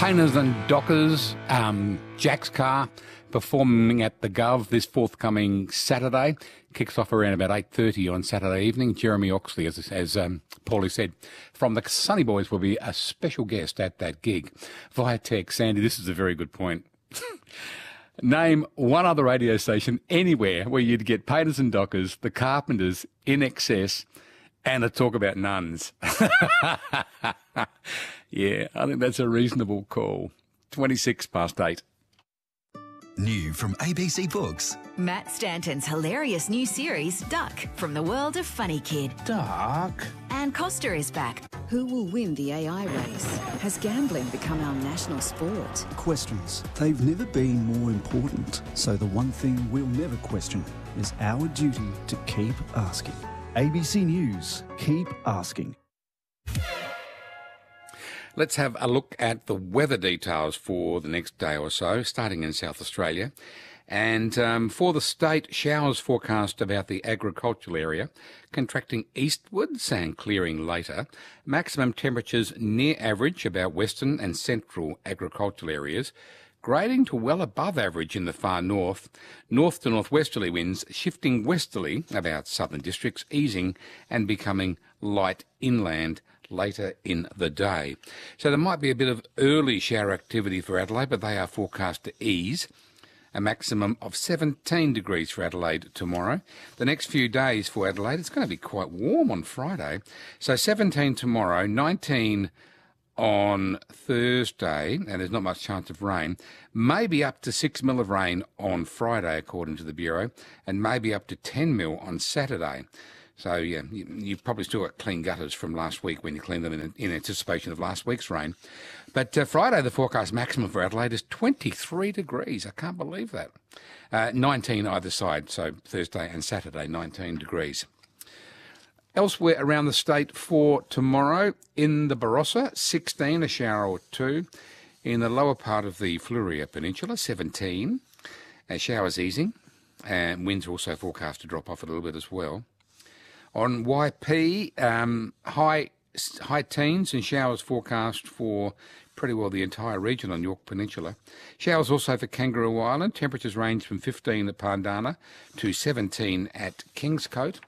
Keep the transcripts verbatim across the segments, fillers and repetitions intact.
Painters and Dockers, um, Jack's Car, performing at the Gov this forthcoming Saturday. Kicks off around about eight thirty on Saturday evening. Jeremy Oxley, as, as um, Paulie said, from the Sunny Boys will be a special guest at that gig. Via text, Sandy, this is a very good point. Name one other radio station anywhere where you'd get Painters and Dockers, the Carpenters, In Excess, and a talk about nuns. Yeah, I think that's a reasonable call. twenty-six past eight. New from A B C Books. Matt Stanton's hilarious new series, Duck, from the world of Funny Kid. Duck. And Costa is back. Who will win the A I race? Has gambling become our national sport? Questions. They've never been more important. So the one thing we'll never question is our duty to keep asking. A B C News. Keep asking. Let's have a look at the weather details for the next day or so, starting in South Australia. And um, for the state, showers forecast about the agricultural area, contracting eastwards and clearing later. Maximum temperatures near average about western and central agricultural areas, grading to well above average in the far north. North to northwesterly winds shifting westerly about southern districts, easing and becoming light inland later in the day. So there might be a bit of early shower activity for Adelaide, but they are forecast to ease. A maximum of seventeen degrees for Adelaide tomorrow. The next few days for Adelaide, it's going to be quite warm on Friday. So seventeen tomorrow, nineteen on Thursday, and there's not much chance of rain. Maybe up to six mil of rain on Friday, according to the Bureau, and maybe up to ten mil on Saturday. So, yeah, you, you've probably still got clean gutters from last week when you cleaned them in, in anticipation of last week's rain. But uh, Friday, the forecast maximum for Adelaide is twenty-three degrees. I can't believe that. Uh, nineteen either side, so Thursday and Saturday, nineteen degrees. Elsewhere around the state for tomorrow, in the Barossa, sixteen, a shower or two. In the lower part of the Fluria Peninsula, seventeen, uh, showers easing. And winds are also forecast to drop off a little bit as well. On Y P, um, high high teens and showers forecast for pretty well the entire region on York Peninsula. Showers also for Kangaroo Island. Temperatures range from fifteen at Pandana to seventeen at Kingscote.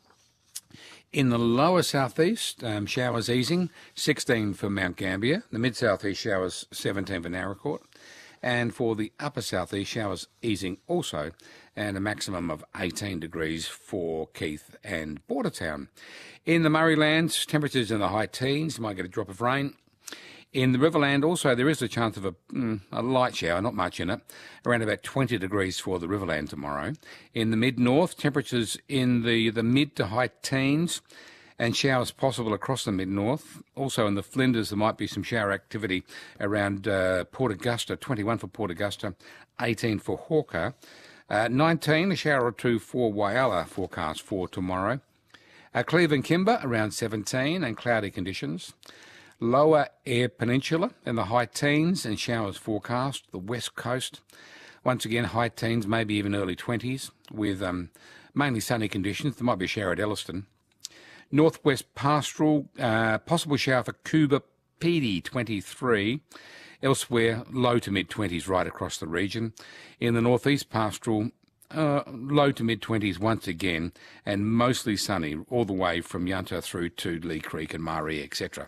In the lower southeast, um, showers easing, sixteen for Mount Gambier. The mid-southeast showers, seventeen for Narracourt. And for the upper southeast, showers easing also, and a maximum of eighteen degrees for Keith and Bordertown. In the Murraylands, temperatures in the high teens, you might get a drop of rain. In the Riverland also, there is a chance of a, mm, a light shower, not much in it, around about twenty degrees for the Riverland tomorrow. In the mid-north, temperatures in the, the mid to high teens, and showers possible across the mid-north. Also in the Flinders, there might be some shower activity around uh, Port Augusta, twenty-one for Port Augusta, eighteen for Hawker. Uh, nineteen, a shower or two for Whyalla forecast for tomorrow. Uh, Cleveland Kimber, around seventeen, and cloudy conditions. Lower Eyre Peninsula in the high teens and showers forecast. The west coast, once again, high teens, maybe even early twenties, with um, mainly sunny conditions. There might be a shower at Elliston. Northwest Pastoral, uh, possible shower for Coober Pedy, twenty-three. Elsewhere, low to mid-twenties right across the region. In the Northeast Pastoral, uh, low to mid-twenties once again, and mostly sunny all the way from Yunta through to Lee Creek and Maree, et cetera.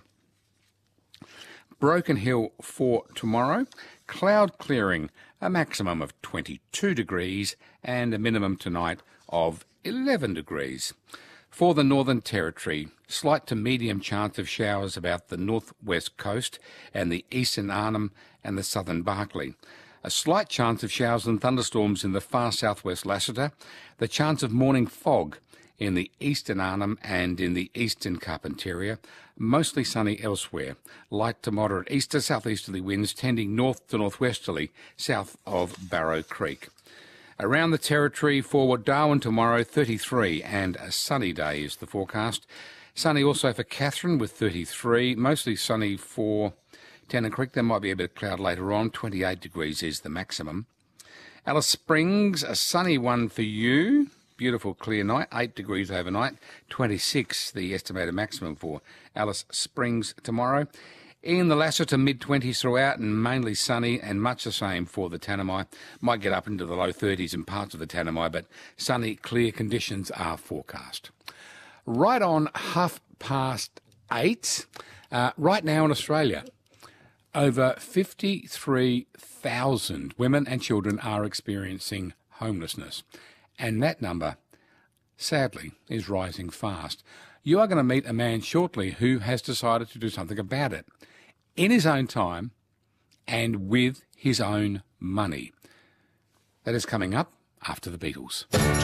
Broken Hill for tomorrow, cloud clearing, a maximum of twenty-two degrees and a minimum tonight of eleven degrees. For the Northern Territory, slight to medium chance of showers about the northwest coast and the eastern Arnhem and the southern Barkly. A slight chance of showers and thunderstorms in the far southwest Lassiter. The chance of morning fog in the eastern Arnhem and in the eastern Carpentaria. Mostly sunny elsewhere. Light to moderate east to southeasterly winds tending north to northwesterly south of Barrow Creek. Around the Territory for Darwin tomorrow, thirty-three, and a sunny day is the forecast. Sunny also for Katherine with thirty-three, mostly sunny for Tennant Creek. There might be a bit of cloud later on, twenty-eight degrees is the maximum. Alice Springs, a sunny one for you. Beautiful clear night, eight degrees overnight, twenty-six the estimated maximum for Alice Springs tomorrow. In the lesser to mid-twenties throughout and mainly sunny, and much the same for the Tanami. Might get up into the low thirties in parts of the Tanami, but sunny, clear conditions are forecast. Right on half past eight, uh, right now in Australia, over fifty-three thousand women and children are experiencing homelessness. And that number, sadly, is rising fast. You are going to meet a man shortly who has decided to do something about it, in his own time and with his own money. That is coming up after the Beatles.